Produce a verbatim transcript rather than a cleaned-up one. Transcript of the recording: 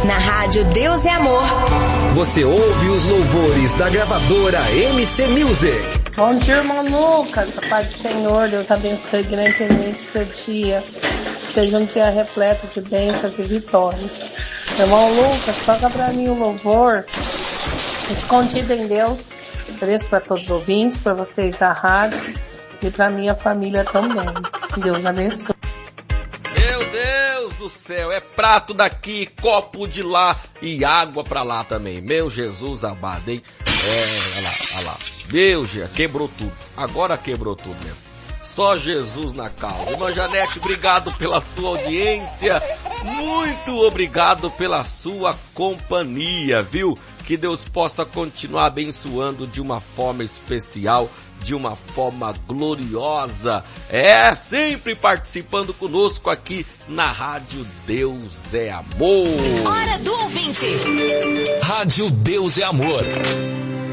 Na Rádio Deus é Amor. Você ouve os louvores da gravadora M C Music. Bom dia, irmão Lucas. A paz do Senhor, Deus abençoe grandemente seu dia. Seja um dia repleto de bênçãos e vitórias. Irmão Lucas, toca pra mim o louvor Escondido em Deus. Ofereço para todos os ouvintes, para vocês da rádio e para minha família também. Deus abençoe. Meu Deus do céu, é prato daqui, copo de lá e água pra lá também. Meu Jesus amado, hein? É, olha lá, olha lá. Meu Jesus, quebrou tudo. Agora quebrou tudo mesmo. Só Jesus na causa. Irmã Janete, obrigado pela sua audiência. Muito obrigado pela sua companhia, viu? Que Deus possa continuar abençoando de uma forma especial, de uma forma gloriosa. É, sempre participando conosco aqui na Rádio Deus é Amor. Hora do ouvinte. Rádio Deus é Amor.